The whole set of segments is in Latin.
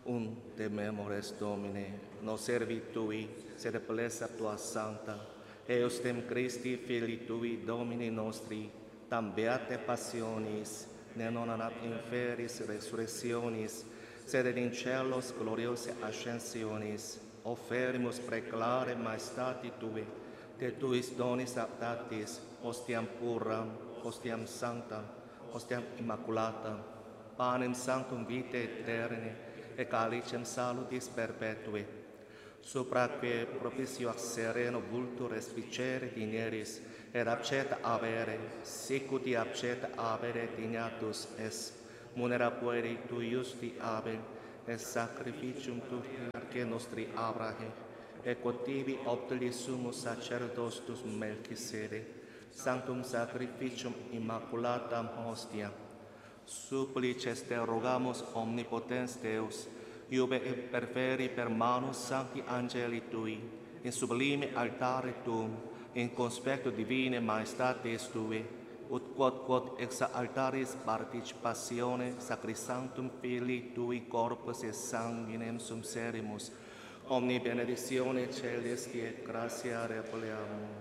un de memores Domine, nos servitui, sed blessa tua sancta, eos dem Christi Filii tui Domini nostri, tam beate passionis, ne non ab inferis resurrectionis, sed in celos gloriose ascensionis, offerimus preclare maestati tui, te tuis donis aptatis, hostiam puram, hostiam sanctam, hostiam immaculata, panem sanctum vitae aeterni, et calicem salutis perpetui, supraque propicio ac sereno vultur respicere dineris, et abceta avere, sicuti abceta avere dignatus es, munera pueri tu justi abel, et sacrificium tu arche nostri Abrahe, et quotivi optili sumus sacerdotus Melchizedek, sanctum sacrificium immaculatam hostia. Supplices te rogamus omnipotens Deus, iube et perferi per manus sancti angeli tui, in sublime altare tuum, in conspecto divine maestatis tui, ut quod ex altaris participatione sacrosanctum Filii tui corpus et sanguinem sum serimus, omni benedictione celesti et gratia repleamur.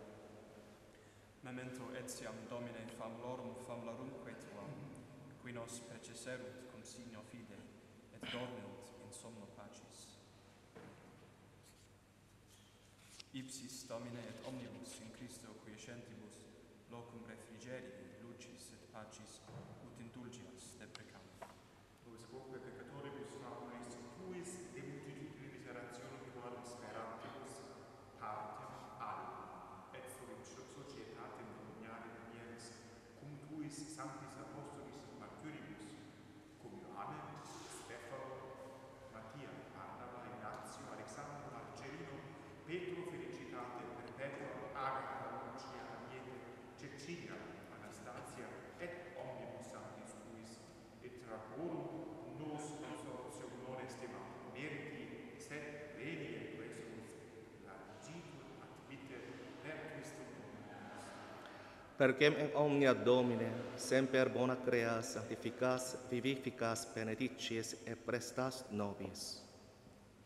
Memento etiam Domine famulorumque tuam, qui nos preceserunt consigno fide, et dormiunt in somno pacis. Ipsis Domine et omnibus in Christo quiescentibus, locum refrigerii, lucis et pacis, ut indulgias deprecam. Nobis quoque peccatoribus favoris tuis, de multitudine miserationum tuarum sperantibus, partem al, et furit societatem dominiale manieris, cum tuis sanctis apostolis martyribus, cum Ioannem, Stefano, Mattia, Barnaba, Ignazio, Alexandro, Marcellino, Petro, Felicitate, Perpetua, Agatha, Lucia, Aniete, Cecilia, Anastasia, et omnibus sanctis tuis, et tragorum nos consortio non estimatum meriti, sed veni et quesumus, largitur ad vitae per Christum Dominum. Perquem in omnia Domine, semper bona creas, sanctificas, vivificas, benedicies et prestas nobis.